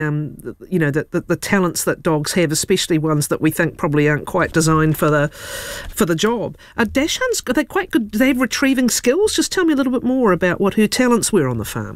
the talents that dogs have, especially ones that we think probably aren't quite designed for the job. Are dachshunds, are they quite good? Do they have retrieving skills? Just tell me a little bit more about what her talents were on the farm.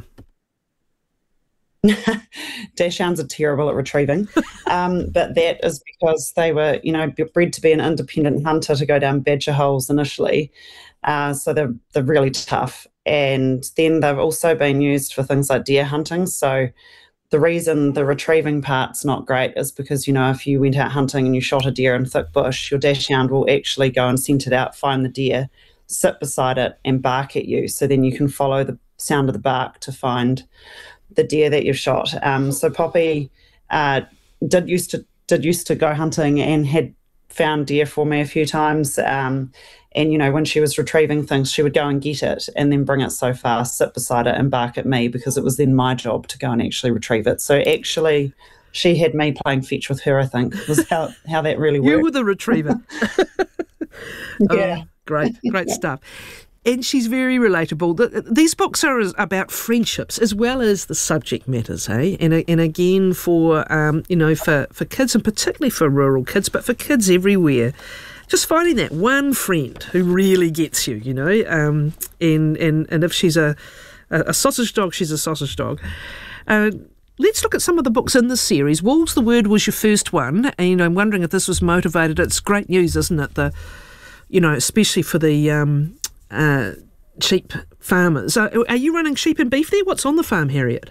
Dachshunds are terrible at retrieving, but that is because they were, bred to be an independent hunter to go down badger holes initially. So they're really tough. And then they've also been used for things like deer hunting. So the reason the retrieving part's not great is because, if you went out hunting and you shot a deer in thick bush, your dachshund will actually go and scent it out, find the deer, sit beside it and bark at you. So then you can follow the sound of the bark to find the deer that you've shot. So Poppy did used to go hunting and had found deer for me a few times. And when she was retrieving things, she would go and get it and then bring it so fast, sit beside it and bark at me, because it was then my job to go and actually retrieve it. So actually, she had me playing fetch with her, I think, was how that really worked. You were the retriever. Yeah. Oh, great stuff. And she's very relatable. These books are about friendships as well as the subject matters, eh? And again, for kids, and particularly for rural kids, but for kids everywhere, just finding that one friend who really gets you, and if she's a sausage dog, she's a sausage dog. Let's look at some of the books in this series. Wolves the Word was your first one, and I'm wondering if this was motivated. It's great news, isn't it? Especially for the sheep farmers. Are you running sheep and beef there? What's on the farm, Harriet?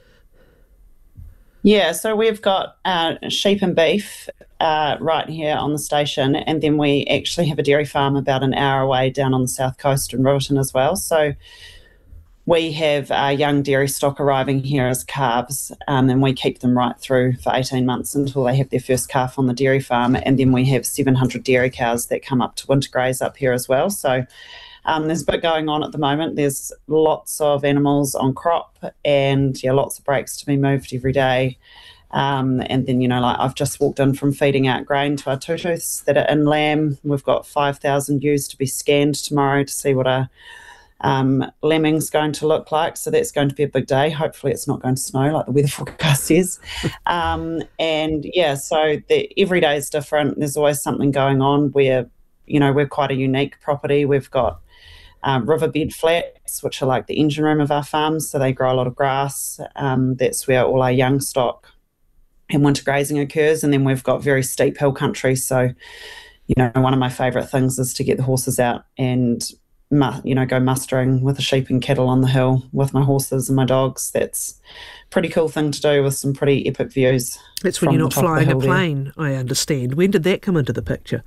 Yeah, so we've got sheep and beef right here on the station, and then we actually have a dairy farm about an hour away down on the south coast in Riverton as well. So we have young dairy stock arriving here as calves, and we keep them right through for 18 months until they have their first calf on the dairy farm, and then we have 700 dairy cows that come up to winter graze up here as well. So there's a bit going on at the moment. There's lots of animals on crop and, lots of breaks to be moved every day. And then, I've just walked in from feeding out grain to our tutus that are in lamb. We've got 5,000 ewes to be scanned tomorrow to see what our lambing's going to look like. So that's going to be a big day. Hopefully it's not going to snow like the weather forecast says. So every day is different. There's always something going on. We're quite a unique property. We've got riverbed flats, which are like the engine room of our farm, so they grow a lot of grass. That's where all our young stock and winter grazing occurs. And then we've got very steep hill country, so one of my favourite things is to get the horses out and go mustering with the sheep and cattle on the hill with my horses and my dogs. That's a pretty cool thing to do with some pretty epic views. That's when you're not flying a plane, I understand. When did that come into the picture?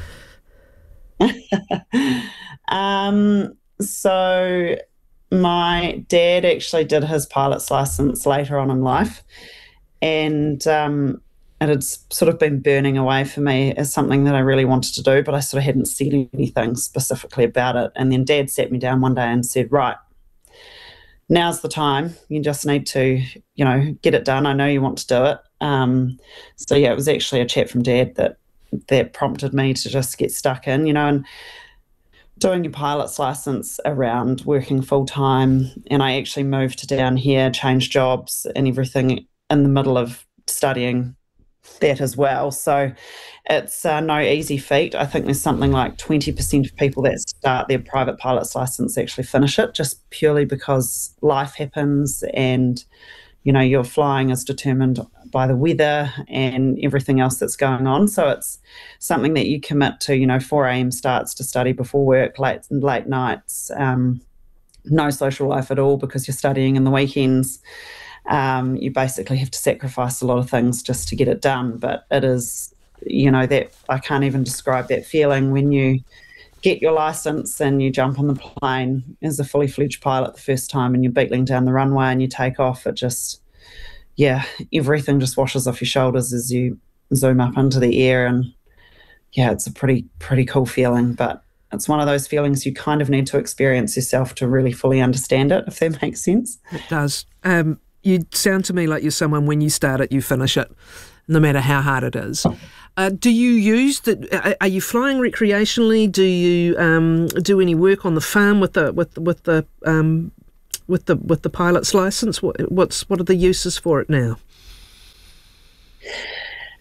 So my dad actually did his pilot's license later on in life, and it had sort of been burning away for me as something that I really wanted to do, but I sort of hadn't said anything specifically about it. And then Dad sat me down one day and said, right, now's the time. You just need to, get it done. I know you want to do it. It was actually a chat from Dad that prompted me to just get stuck in, and doing your pilot's license around working full-time. And I actually moved down here, changed jobs and everything in the middle of studying that as well. So it's no easy feat. I think there's something like 20% of people that start their private pilot's license actually finish it, just purely because life happens and, your flying is determined by the weather and everything else that's going on. So it's something that you commit to, 4 a.m. starts to study before work, late nights, no social life at all because you're studying in the weekends. You basically have to sacrifice a lot of things just to get it done. But it is, that I can't even describe that feeling when you get your license and you jump on the plane as a fully fledged pilot the first time and you're beetling down the runway and you take off. It just, everything just washes off your shoulders as you zoom up into the air. And it's a pretty cool feeling, but it's one of those feelings you kind of need to experience yourself to really fully understand it, if that makes sense. It does. You sound to me like you're someone, when you start it, you finish it, no matter how hard it is. Do you use are you flying recreationally? Do you do any work on the farm with the pilot's license? What are the uses for it now?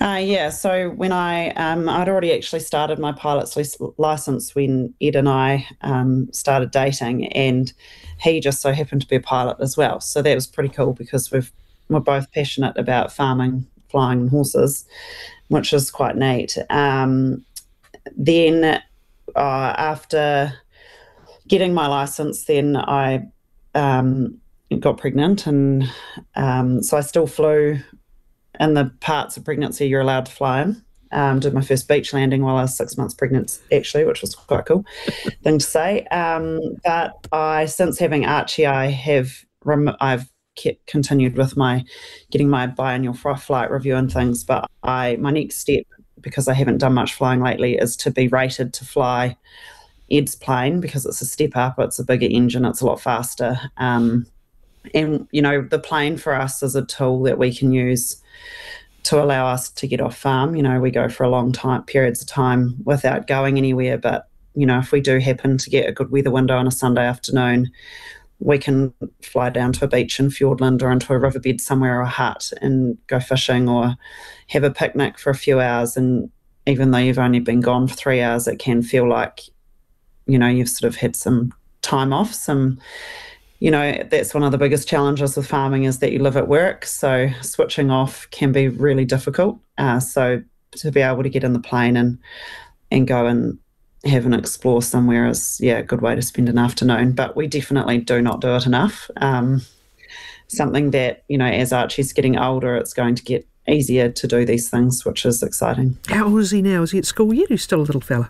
Yeah, so when I'd already actually started my pilot's license when Ed and I started dating, and he just so happened to be a pilot as well. So that was pretty cool because we're both passionate about farming, flying, and horses, which is quite neat. Then after getting my license, then I got pregnant, and so I still flew in the parts of pregnancy you're allowed to fly in. Did my first beach landing while I was 6 months pregnant, actually, which was quite a cool thing to say. But since having Archie, I've continued with getting my biannual flight review and things. But my next step, because I haven't done much flying lately, is to be rated to fly Ed's plane, because it's a step up. It's a bigger engine. It's a lot faster. And the plane for us is a tool that we can use to allow us to get off farm. We go for a long periods of time without going anywhere. But, if we do happen to get a good weather window on a Sunday afternoon, we can fly down to a beach in Fiordland or into a riverbed somewhere, or a hut, and go fishing or have a picnic for a few hours. And even though you've only been gone for 3 hours, it can feel like, you've sort of had some time off, that's one of the biggest challenges with farming, is that you live at work. So switching off can be really difficult. So to be able to get in the plane and go and have an explore somewhere is, a good way to spend an afternoon. But we definitely do not do it enough. Something that, as Archie's getting older, it's going to get easier to do these things, which is exciting. How old is he now? Is he at school yet? He's still a little fella?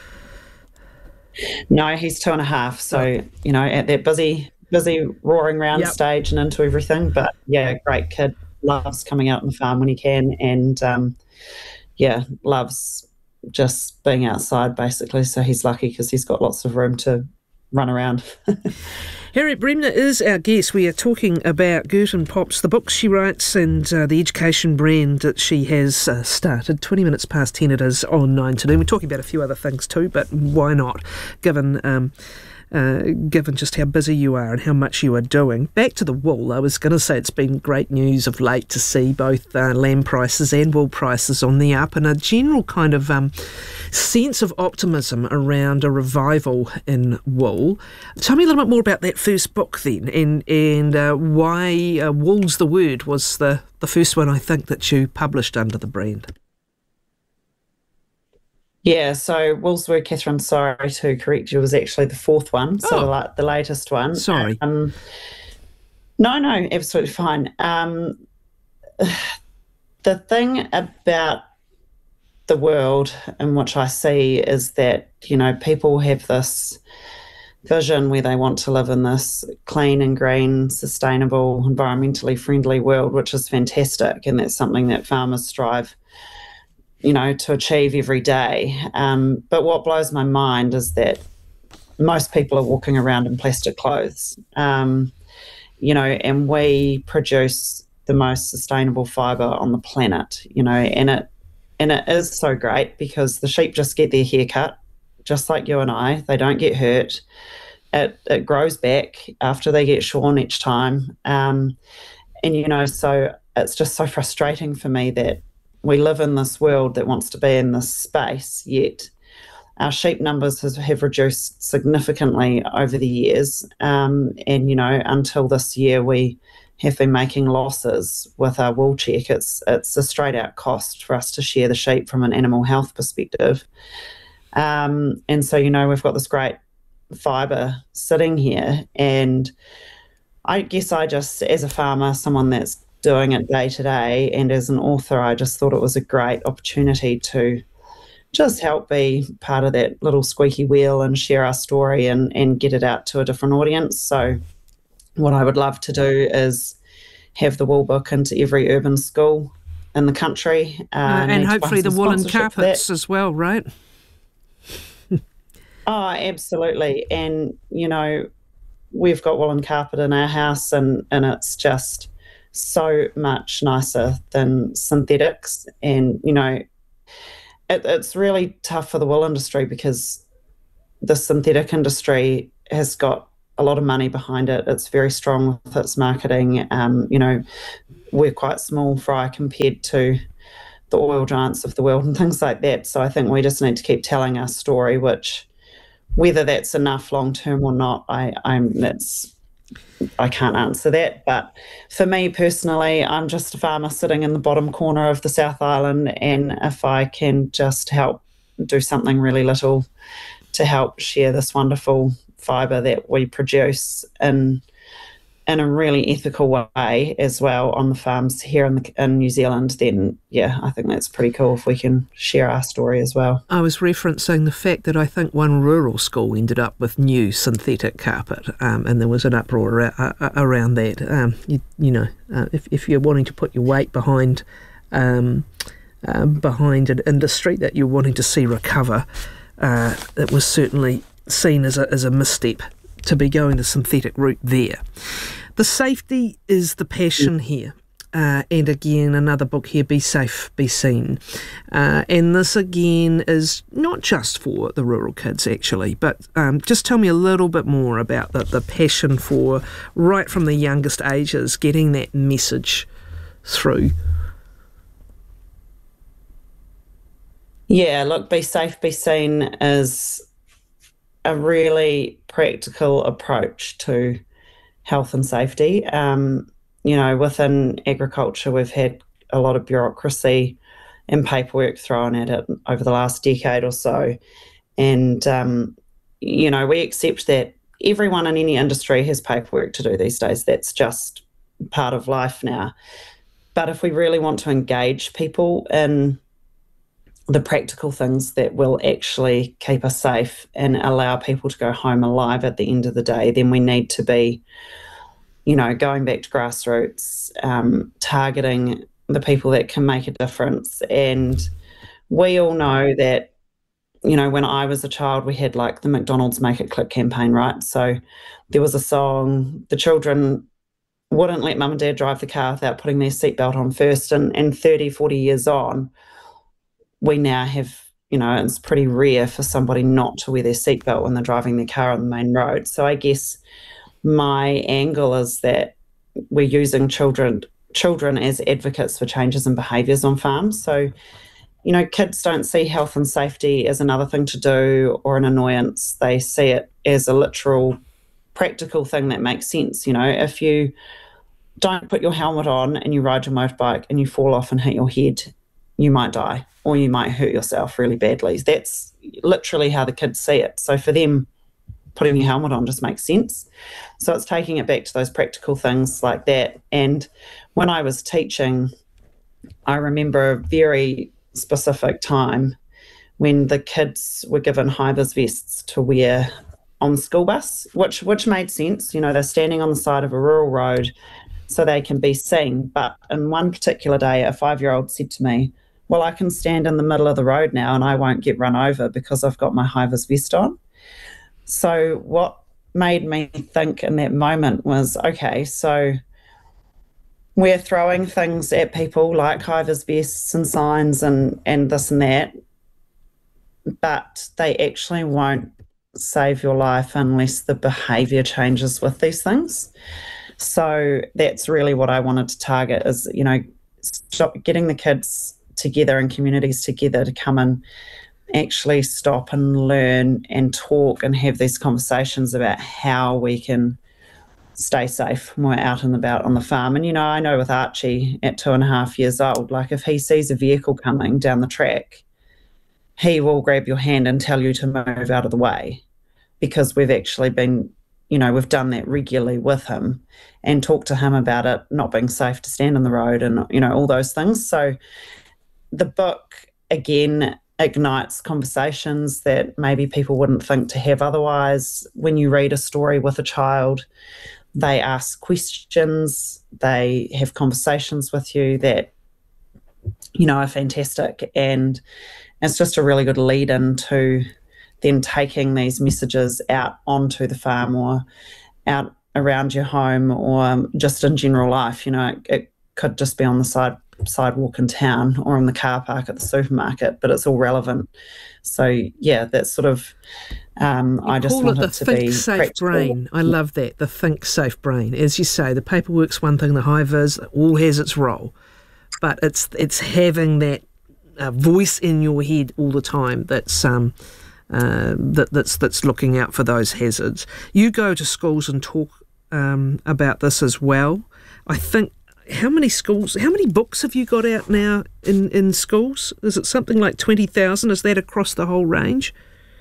No, he's 2.5. So, at that busy roaring around stage and into everything. But great kid, loves coming out on the farm when he can, and loves just being outside basically. So he's lucky because he's got lots of room to run around. Harriet Bremner is our guest. We are talking about Girton Pops, the books she writes, and the education brand that she has started. 20 minutes past 10 it is on 9 to noon. We're talking about a few other things too, but why not, given just how busy you are and how much you are doing. Back to the wool, I was going to say it's been great news of late to see both lamb prices and wool prices on the up, and a general kind of sense of optimism around a revival in wool. Tell me a little bit more about that first book then, and why Wool's the Word was the first one I think that you published under the brand. Yeah, so Wool's Word, Catherine, sorry to correct you, was actually the fourth one, so the latest one. Sorry. No, absolutely fine. The thing about the world in which I see is that, people have this vision where they want to live in this clean and green, sustainable, environmentally friendly world, which is fantastic, and that's something that farmers strive to achieve every day. But what blows my mind is that most people are walking around in plastic clothes, and we produce the most sustainable fibre on the planet, and it is so great because the sheep just get their hair cut, just like you and I. They don't get hurt. It grows back after they get shorn each time. So it's just so frustrating for me that we live in this world that wants to be in this space, yet our sheep numbers have reduced significantly over the years. Until this year, we have been making losses with our wool check. It's a straight out cost for us to share the sheep from an animal health perspective. We've got this great fibre sitting here. And I guess I just, as a farmer, someone that's doing it day to day, and as an author, I just thought it was a great opportunity to just help be part of that little squeaky wheel and share our story and get it out to a different audience. So what I would love to do is have the wool book into every urban school in the country. And hopefully the woolen carpets as well, right? Oh, absolutely. And, we've got woolen carpet in our house, and it's just so much nicer than synthetics. And it's really tough for the wool industry because the synthetic industry has got a lot of money behind it. It's very strong with its marketing. We're quite small fry compared to the oil giants of the world and things like that. So I think we just need to keep telling our story, which whether that's enough long term or not, I can't answer that. But for me personally, I'm just a farmer sitting in the bottom corner of the South Island, and if I can just help do something really little to help share this wonderful fibre that we produce in a really ethical way as well on the farms here in New Zealand, then yeah, I think that's pretty cool if we can share our story as well. I was referencing the fact that I think one rural school ended up with new synthetic carpet, and there was an uproar around that. If you're wanting to put your weight behind an industry that you're wanting to see recover, it was certainly seen as a misstep to be going the synthetic route there. The safety is the passion here. And again, another book here, Be Safe, Be Seen. And this again is not just for the rural kids actually, but just tell me a little bit more about the passion for, right from the youngest ages, getting that message through. Yeah, look, Be Safe, Be Seen is a really practical approach to health and safety. Within agriculture, we've had a lot of bureaucracy and paperwork thrown at it over the last decade or so. And, we accept that everyone in any industry has paperwork to do these days. That's just part of life now. But if we really want to engage people in the practical things that will actually keep us safe and allow people to go home alive at the end of the day, then we need to be, going back to grassroots, targeting the people that can make a difference. And we all know that, when I was a child, we had like the McDonald's Make It Click campaign, right? So there was a song, the children wouldn't let mum and dad drive the car without putting their seatbelt on first. And 30, 40 years on, we now have, it's pretty rare for somebody not to wear their seatbelt when they're driving their car on the main road. So I guess my angle is that we're using children as advocates for changes in behaviours on farms. So, kids don't see health and safety as another thing to do or an annoyance. They see it as a literal, practical thing that makes sense. If you don't put your helmet on and you ride your motorbike and you fall off and hit your head, you might die or you might hurt yourself really badly. That's literally how the kids see it. So for them, putting your helmet on just makes sense. So it's taking it back to those practical things like that. And when I was teaching, I remember a very specific time when the kids were given high-vis vests to wear on the school bus, which made sense. They're standing on the side of a rural road so they can be seen. But in one particular day, a 5-year-old said to me, well, I can stand in the middle of the road now and I won't get run over because I've got my high-vis vest on. So what made me think in that moment was, okay, so we're throwing things at people like high-vis vests and signs and this and that, but they actually won't save your life unless the behaviour changes with these things. So that's really what I wanted to target is, stop getting the kids together and communities together to come and actually stop and learn and talk and have these conversations about how we can stay safe when we're out and about on the farm. And, I know with Archie at 2.5 years old, like if he sees a vehicle coming down the track, he will grab your hand and tell you to move out of the way because we've actually been, we've done that regularly with him and talked to him about it not being safe to stand on the road and, all those things. So the book, again, ignites conversations that maybe people wouldn't think to have otherwise. When you read a story with a child, they ask questions, they have conversations with you that, are fantastic. And it's just a really good lead into them taking these messages out onto the farm or out around your home or just in general life. It could just be on the sidewalk in town or in the car park at the supermarket, but it's all relevant. So yeah, that's sort of I just want it to be think safe practical. Brain. I love that, the think safe brain. As you say, the paperwork's one thing, the high vis all has its role, but it's having that voice in your head all the time that's that's looking out for those hazards. You go to schools and talk about this as well. I think, how many books have you got out now in schools? Is it something like 20,000? Is that across the whole range?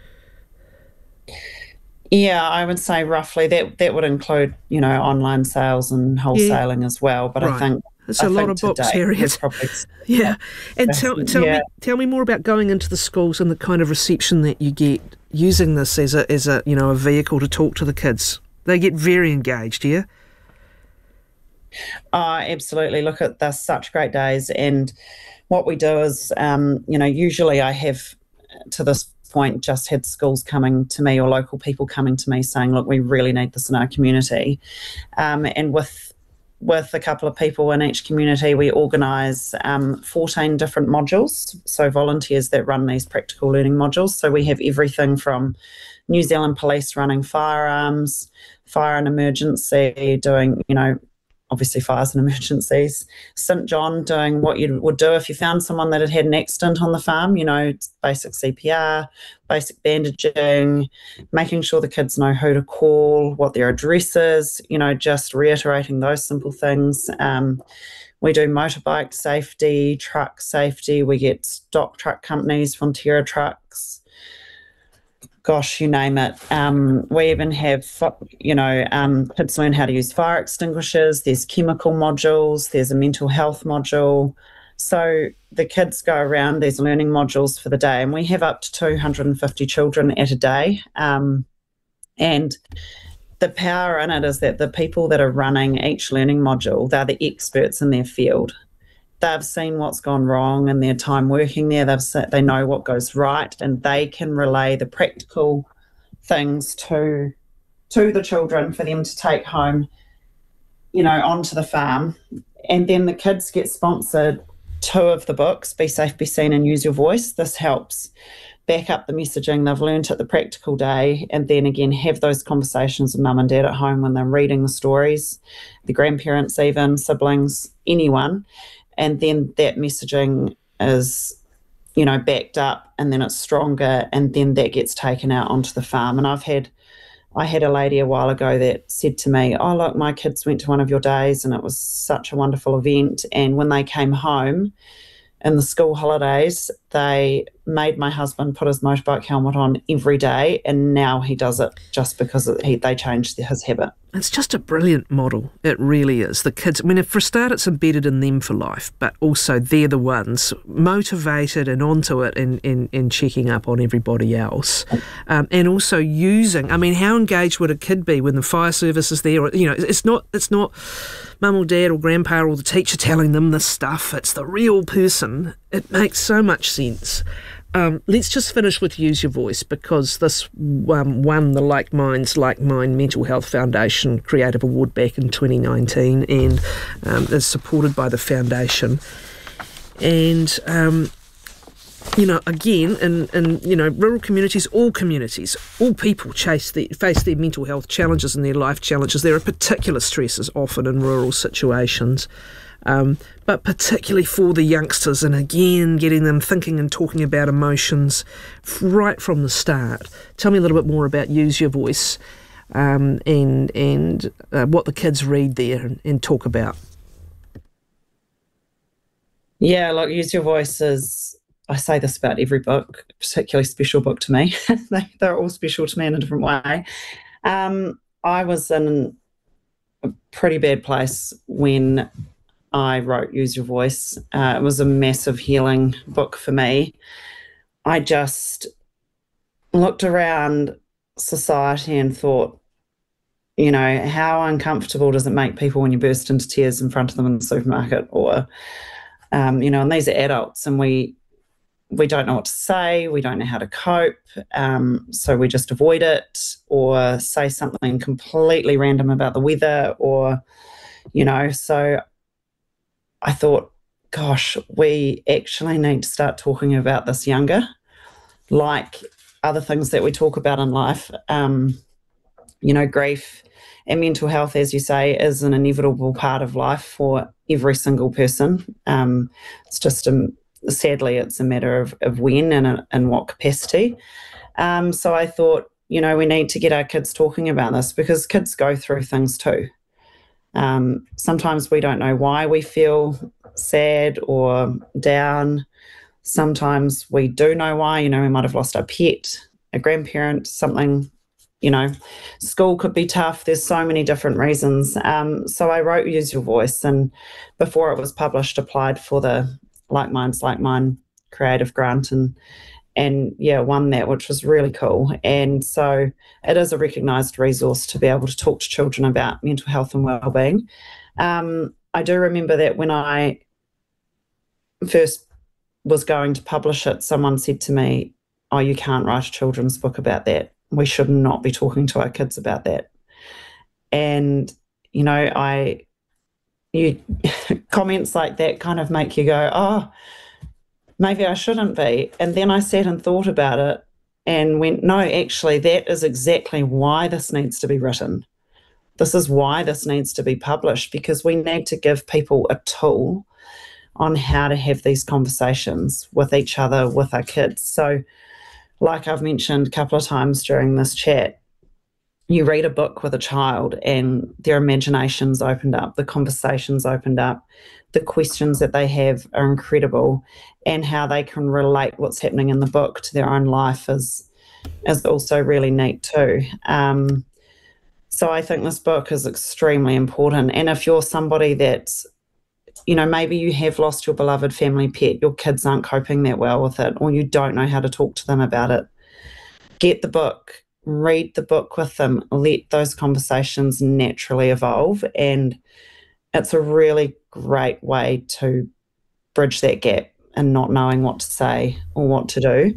Yeah, I would say roughly that would include, online sales and wholesaling as well. But right. I think it's a lot of books, Harriet. Yeah, and tell me more about going into the schools and the kind of reception that you get using this as a a vehicle to talk to the kids. They get very engaged, yeah. Absolutely. Look, there's such great days, and what we do is, usually I have, to this point, just had schools coming to me or local people coming to me saying, look, we really need this in our community. And with a couple of people in each community, we organise 14 different modules, so volunteers that run these practical learning modules. So we have everything from New Zealand Police running firearms, fire and emergency, doing, obviously fires and emergencies. St John doing what you would do if you found someone that had an accident on the farm, basic CPR, basic bandaging, making sure the kids know who to call, what their address is, just reiterating those simple things. We do motorbike safety, truck safety. We get stock truck companies, Fonterra trucks, gosh, you name it. We even have, kids learn how to use fire extinguishers. There's chemical modules. There's a mental health module. So the kids go around these learning modules for the day, and we have up to 250 children at a day. And the power in it is that the people that are running each learning module, they're the experts in their field. They've seen what's gone wrong in their time working there. They know what goes right, and they can relay the practical things to the children for them to take home, onto the farm. And then the kids get sponsored 2 of the books, Be Safe, Be Seen and Use Your Voice. This helps back up the messaging they've learnt at the practical day, and then again have those conversations with mum and dad at home when they're reading the stories, the grandparents even, siblings, anyone. And then that messaging is, backed up, and then it's stronger, and then that gets taken out onto the farm. And I had a lady a while ago that said to me, oh, look, my kids went to one of your days and it was such a wonderful event. And when they came home in the school holidays, they made my husband put his motorbike helmet on every day, and now he does it just because they changed his habit. It's just a brilliant model. It really is. The kids, for a start, it's embedded in them for life, but also they're the ones motivated and onto it and checking up on everybody else. And also using, how engaged would a kid be when the fire service is there? It's not mum or dad or grandpa or the teacher telling them this stuff. It's the real person. It makes so much sense. Let's just finish with Use Your Voice, because this won the Like Minds, Like Mine Mental Health Foundation Creative Award back in 2019, and is supported by the foundation. And, again, in rural communities, all people face their mental health challenges and their life challenges. There are particular stresses often in rural situations. But particularly for the youngsters, and again, getting them thinking and talking about emotions right from the start. Tell me a little bit more about Use Your Voice and what the kids read there and talk about. Yeah, look, Use Your Voice is, I say this about every book, particularly special book to me. They're all special to me in a different way. I was in a pretty bad place when I wrote Use Your Voice. It was a massive healing book for me. I just looked around society and thought, how uncomfortable does it make people when you burst into tears in front of them in the supermarket? Or, and these are adults, and we don't know what to say, we don't know how to cope, so we just avoid it, or say something completely random about the weather, or, so I thought, gosh, we actually need to start talking about this younger, like other things that we talk about in life. Grief and mental health, as you say, is an inevitable part of life for every single person. It's just sadly, it's a matter of when and in what capacity. So I thought, we need to get our kids talking about this, because kids go through things too. Sometimes we don't know why we feel sad or down. Sometimes we do know why. We might have lost our pet, a grandparent, something. School could be tough. There's so many different reasons. So I wrote Use Your Voice, and before it was published, applied for the Like Minds Like Mine creative grant, and won that, which was really cool. And so it is a recognised resource to be able to talk to children about mental health and wellbeing. I do remember that when I first was going to publish it, someone said to me, "Oh, you can't write a children's book about that. We should not be talking to our kids about that." And, comments like that kind of make you go, oh, maybe I shouldn't be. And then I sat and thought about it and went, no, actually, that is exactly why this needs to be written. This is why this needs to be published, because we need to give people a tool on how to have these conversations with each other, with our kids. So, like I've mentioned a couple of times during this chat, you read a book with a child and their imagination's opened up, the conversation's opened up, the questions that they have are incredible, and how they can relate what's happening in the book to their own life is also really neat too. So I think this book is extremely important. And if you're somebody that's, maybe you have lost your beloved family pet, your kids aren't coping that well with it, or you don't know how to talk to them about it, get the book, read the book with them, let those conversations naturally evolve. And it's a really great way to bridge that gap and not knowing what to say or what to do.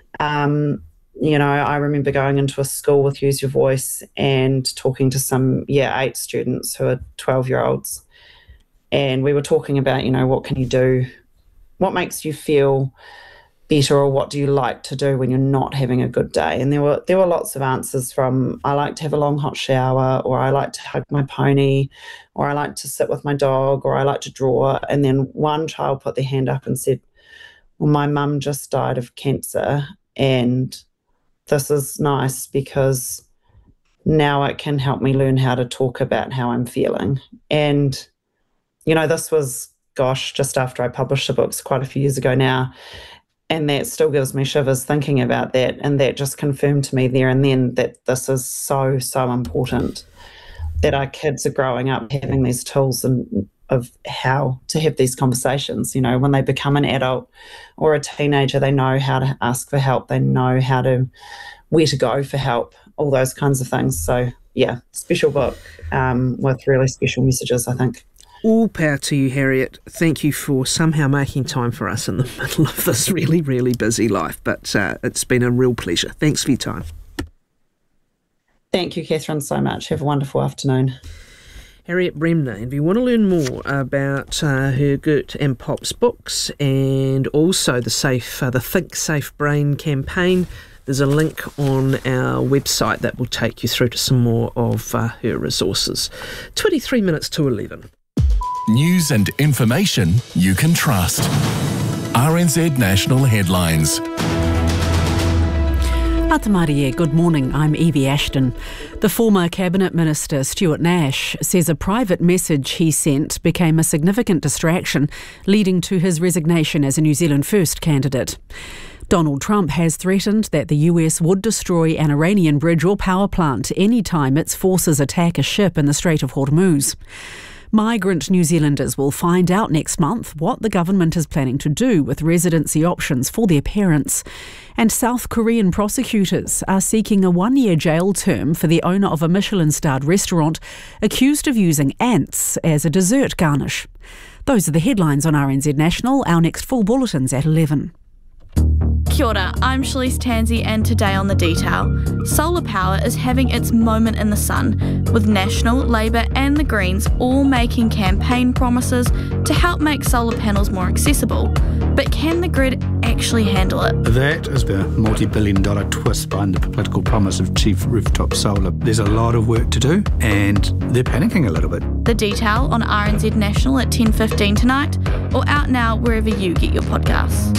I remember going into a school with Use Your Voice and talking to some Year 8 students who are 12-year-olds. And we were talking about, what can you do? What makes you feel better, or what do you like to do when you're not having a good day? And there were lots of answers from, I like to have a long hot shower, or I like to hug my pony, or I like to sit with my dog, or I like to draw. And then one child put their hand up and said, well, my mum just died of cancer, and this is nice because now it can help me learn how to talk about how I'm feeling. And this was, just after I published the books quite a few years ago now, and that still gives me shivers thinking about that, and that just confirmed to me there and then that this is so, so important, that our kids are growing up having these tools of how to have these conversations. When they become an adult or a teenager, they know how to ask for help, they know where to go for help, all those kinds of things. So, yeah, special book with really special messages, I think. All power to you, Harriet. Thank you for somehow making time for us in the middle of this really, really busy life. But it's been a real pleasure. Thanks for your time. Thank you, Catherine, so much. Have a wonderful afternoon. Harriet Bremner. And if you want to learn more about her Gert and Pops books, and also the Think Safe Brain campaign, there's a link on our website that will take you through to some more of her resources. 23 minutes to 11. News and information you can trust. RNZ National Headlines. Atamarie, good morning. I'm Evie Ashton. The former Cabinet Minister Stuart Nash says a private message he sent became a significant distraction, leading to his resignation as a New Zealand First candidate. Donald Trump has threatened that the US would destroy an Iranian bridge or power plant any time its forces attack a ship in the Strait of Hormuz. Migrant New Zealanders will find out next month what the government is planning to do with residency options for their parents. And South Korean prosecutors are seeking a 1-year jail term for the owner of a Michelin-starred restaurant accused of using ants as a dessert garnish. Those are the headlines on RNZ National. Our next full bulletin's at 11. Kia ora, I'm Shalise Tansey, and today on The Detail, solar power is having its moment in the sun, with National, Labour and the Greens all making campaign promises to help make solar panels more accessible. But can the grid actually handle it? That is the multi-billion-dollar twist behind the political promise of cheap rooftop solar. There's a lot of work to do, and they're panicking a little bit. The Detail on RNZ National at 10:15 tonight, or out now wherever you get your podcasts.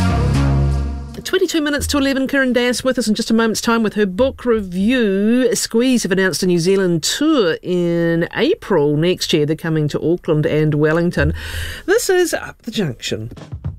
22 minutes to 11, Karen Das with us in just a moment's time with her book review. Squeeze have announced a New Zealand tour in April next year. They're coming to Auckland and Wellington. This is Up the Junction.